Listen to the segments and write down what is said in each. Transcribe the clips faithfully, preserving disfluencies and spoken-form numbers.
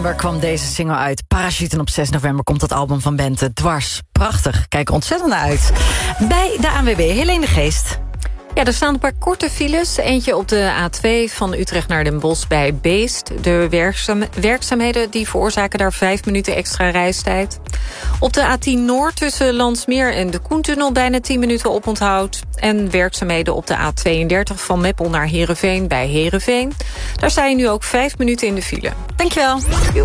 Waar kwam deze single uit? Parachute, en op zes november komt het album van Bente. Dwars. Prachtig. Kijk ontzettend naar uit. Bij de A N W B, Helene de Geest. Ja, er staan een paar korte files. Eentje op de A twee van Utrecht naar Den Bosch bij Beest. De werkzaam, werkzaamheden die veroorzaken daar vijf minuten extra reistijd. Op de A tien Noord tussen Landsmeer en de Koentunnel bijna tien minuten oponthoud. En werkzaamheden op de A tweeëndertig van Meppel naar Heerenveen bij Heerenveen. Daar sta je nu ook vijf minuten in de file. Dankjewel.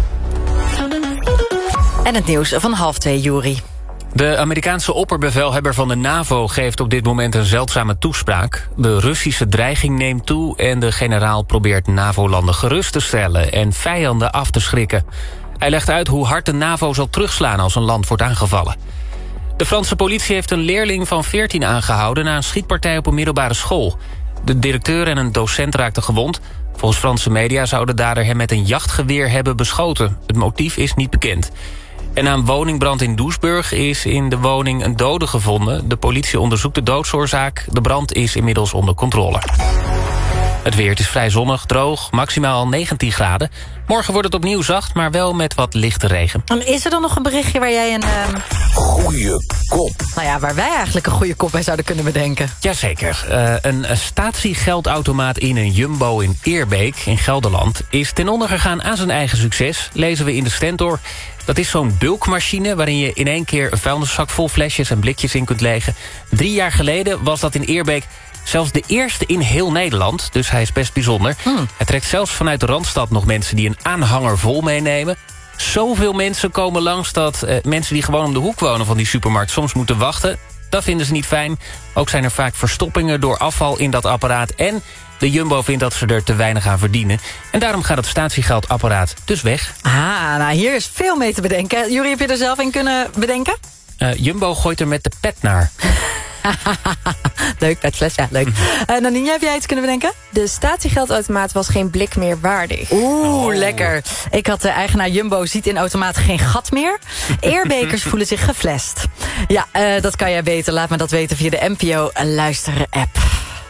En het nieuws van half twee, Juri. De Amerikaanse opperbevelhebber van de NAVO geeft op dit moment een zeldzame toespraak. De Russische dreiging neemt toe en de generaal probeert NAVO-landen gerust te stellen en vijanden af te schrikken. Hij legt uit hoe hard de NAVO zal terugslaan als een land wordt aangevallen. De Franse politie heeft een leerling van veertien aangehouden na een schietpartij op een middelbare school. De directeur en een docent raakten gewond. Volgens Franse media zou de dader hem met een jachtgeweer hebben beschoten. Het motief is niet bekend. En na een woningbrand in Doesburg is in de woning een dode gevonden. De politie onderzoekt de doodsoorzaak. De brand is inmiddels onder controle. Het weer, het is vrij zonnig, droog, maximaal negentien graden. Morgen wordt het opnieuw zacht, maar wel met wat lichte regen. En is er dan nog een berichtje waar jij een... Uh... Goeie kop. Nou ja, waar wij eigenlijk een goede kop bij zouden kunnen bedenken. Jazeker. Uh, een statiegeldautomaat in een Jumbo in Eerbeek in Gelderland is ten onder gegaan aan zijn eigen succes, lezen we in de Stentor. Dat is zo'n bulkmachine waarin je in één keer een vuilniszak vol flesjes en blikjes in kunt legen. Drie jaar geleden was dat in Eerbeek zelfs de eerste in heel Nederland, dus hij is best bijzonder. Hmm. Hij trekt zelfs vanuit de Randstad nog mensen die een aanhanger vol meenemen. Zoveel mensen komen langs dat uh, mensen die gewoon om de hoek wonen van die supermarkt soms moeten wachten. Dat vinden ze niet fijn. Ook zijn er vaak verstoppingen door afval in dat apparaat. En de Jumbo vindt dat ze er te weinig aan verdienen. En daarom gaat het statiegeldapparaat dus weg. Ah, nou hier is veel mee te bedenken. Juri, heb je er zelf in kunnen bedenken? Uh, Jumbo gooit er met de pet naar. Leuk, petfles, ja, leuk. Uh, Nanine, heb jij iets kunnen bedenken? De statiegeldautomaat was geen blik meer waardig. Oeh, oh. Lekker. Ik had de eigenaar Jumbo ziet in automaat geen gat meer. Eerbekers voelen zich geflest. Ja, uh, dat kan jij weten. Laat me dat weten via de N P O Luisteren app.